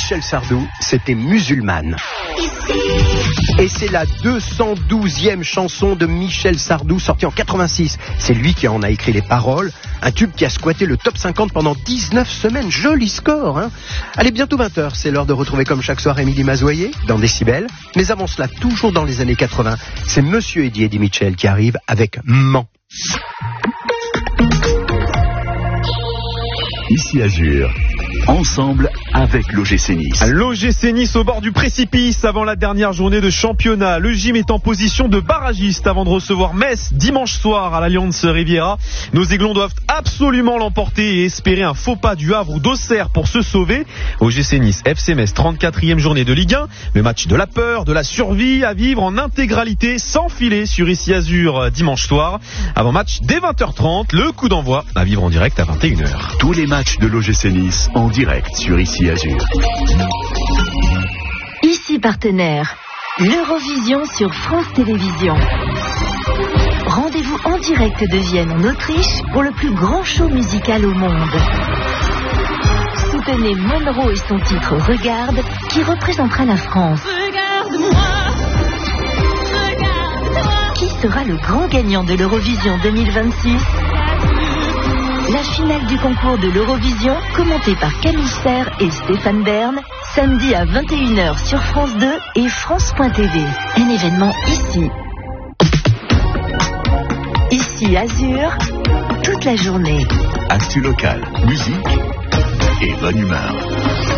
Michel Sardou, c'était Musulmane. Et c'est la 212e chanson de Michel Sardou, sortie en 86. C'est lui qui en a écrit les paroles. Un tube qui a squatté le top 50 pendant 19 semaines. Joli score, hein. Allez, bientôt 20h. C'est l'heure de retrouver comme chaque soir Émilie Mazoyer dans Décibel. Mais avant cela, toujours dans les années 80, c'est Monsieur Eddie Mitchell qui arrive avec Mans. Ici Azur, ensemble avec l'OGC Nice. L'OGC Nice au bord du précipice avant la dernière journée de championnat. Le gym est en position de barragiste avant de recevoir Metz dimanche soir à l'Allianz Riviera. Nos Aiglons doivent absolument l'emporter et espérer un faux pas du Havre ou d'Auxerre pour se sauver. OGC Nice, FC Metz, 34e journée de Ligue 1. Le match de la peur, de la survie à vivre en intégralité sans filet sur Ici Azur dimanche soir. Avant match dès 20h30, le coup d'envoi à vivre en direct à 21h. Tous les matchs de l'OGC Nice en direct sur Ici Azur. Ici partenaire, l'Eurovision sur France Télévisions. Rendez-vous en direct de Vienne en Autriche pour le plus grand show musical au monde. Soutenez Monroe et son titre Regarde qui représentera la France. Qui sera le grand gagnant de l'Eurovision 2026 ? La finale du concours de l'Eurovision, commentée par Camille Serre et Stéphane Bern, samedi à 21h sur France 2 et France.tv. Un événement ici. Ici Azur, toute la journée. Actu local, musique et bonne humeur.